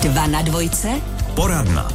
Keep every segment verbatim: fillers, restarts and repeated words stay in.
Dva na dvojce. Poradna.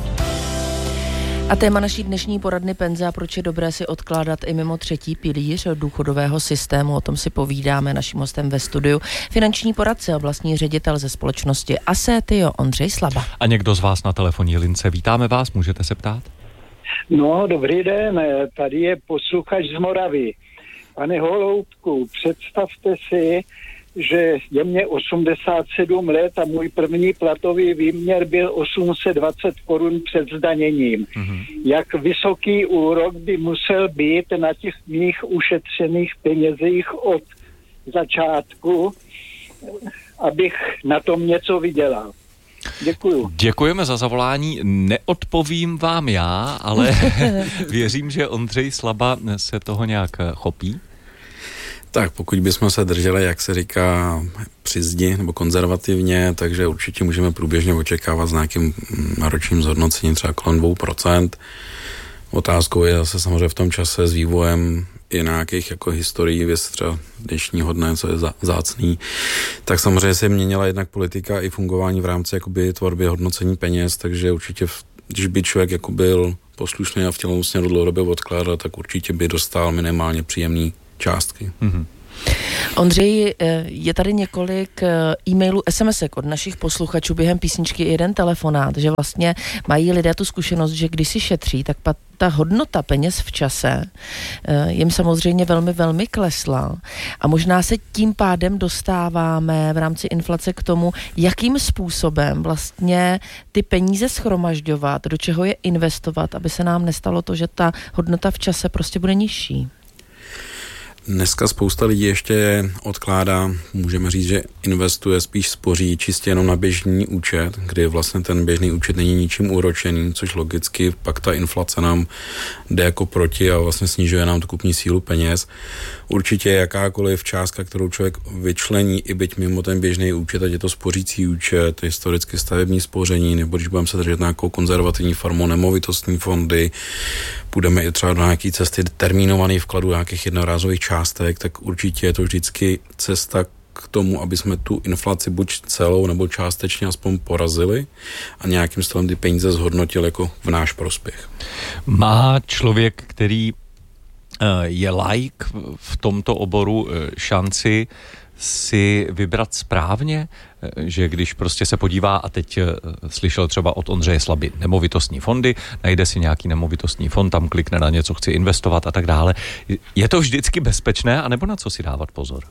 A téma naší dnešní poradny penze a proč je dobré si odkládat i mimo třetí pilíř důchodového systému. O tom si povídáme naším hostem ve studiu. Finanční poradce a vlastní ředitel ze společnosti Assetio Ondřej Slaba. A někdo z vás na telefonní lince. Vítáme vás, můžete se ptát? No, dobrý den, tady je posluchač z Moravy. Pane Holoubku, představte si, že je mě osmdesát sedm let a můj první platový výměr byl osm set dvacet korun před zdaněním. Mm-hmm. Jak vysoký úrok by musel být na těch mých ušetřených penězích od začátku, abych na tom něco vydělal? Děkuju. Děkujeme za zavolání. Neodpovím vám já, ale věřím, že Ondřej Slaba se toho nějak chopí. Tak pokud bychom se drželi, jak se říká, při zdi nebo konzervativně, takže určitě můžeme průběžně očekávat s nějakým ročním zhodnocením třeba kolem dvou procent. Otázkou je zase samozřejmě v tom čase s vývojem i nějakých jako historií, věc třeba dnešního dne, co je vzácný, tak samozřejmě se měnila jednak politika i fungování v rámci jakoby tvorby hodnocení peněz, takže určitě, když by člověk jako byl poslušný a v tělou směru dlouhodobě odkládat, tak určitě by dostal minimálně příjemný částky. Mm-hmm. Ondřej, je tady několik e-mailů, es em esek od našich posluchačů během písničky, jeden telefonát, že vlastně mají lidé tu zkušenost, že když si šetří, tak pa ta hodnota peněz v čase jim samozřejmě velmi, velmi klesla a možná se tím pádem dostáváme v rámci inflace k tomu, jakým způsobem vlastně ty peníze shromažďovat, do čeho je investovat, aby se nám nestalo to, že ta hodnota v čase prostě bude nižší. Dneska spousta lidí ještě odkládá, můžeme říct, že investuje, spíš spoří čistě jenom na běžný účet, kdy vlastně ten běžný účet není ničím úročený, což logicky pak ta inflace nám jde jako proti a vlastně snižuje nám tu kupní sílu peněz. Určitě jakákoliv částka, kterou člověk vyčlení i byť mimo ten běžný účet, ať je to spořící účet, historicky stavební spoření, nebo když budeme se držet nějakou konzervativní formou nemovitostní fondy, půjdeme i třeba do nějaké cesty termínovaný vkladu nějakých jednorázových částek, tak určitě je to vždycky cesta k tomu, aby jsme tu inflaci buď celou nebo částečně aspoň porazili a nějakým stylem ty peníze zhodnotili jako v náš prospěch. Má člověk, který je laik v tomto oboru, šanci si vybrat správně, že když prostě se podívá a teď slyšel třeba od Ondřeje Slaby nemovitostní fondy, najde si nějaký nemovitostní fond, tam klikne na něco, chci investovat a tak dále. Je to vždycky bezpečné, anebo na co si dávat pozor?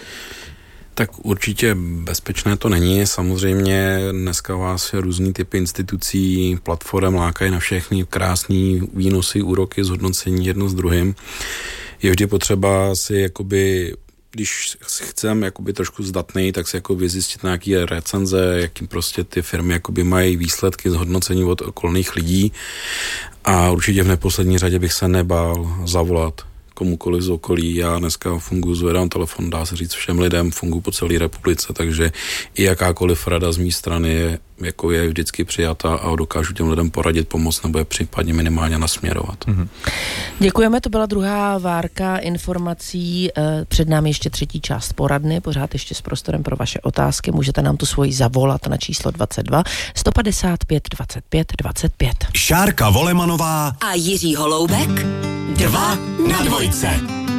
Tak určitě bezpečné to není. Samozřejmě dneska vás různý typy institucí, platform lákají na všechny krásný výnosy, úroky, zhodnocení jedno s druhým. Je vždy potřeba si jakoby, když chceme jakoby trošku zdatný, tak si jako vyzjistit nějaké recenze, jakým prostě ty firmy jakoby mají výsledky zhodnocení od okolních lidí a určitě v neposlední řadě bych se nebál zavolat komukoliv z okolí. Já dneska funguji, zvedám telefon, dá se říct všem lidem, funguji po celé republice, takže i jakákoliv rada z mé strany je, jako je vždycky přijata a dokážu těm lidem poradit, pomoct nebo je případně minimálně nasměrovat. Mm-hmm. Děkujeme, to byla druhá várka informací. Před námi ještě třetí část poradny, pořád ještě s prostorem pro vaše otázky. Můžete nám tu svoji zavolat na číslo dvacet dva sto padesát pět dvacet pět dvacet pět. Šárka Volemanová a Jiří Holoubek. Dva na dvojce.